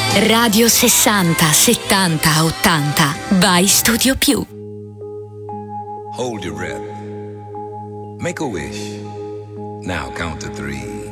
Radio 60 70 80 by Studio Più. Hold your breath. Make a wish. Now count to 3.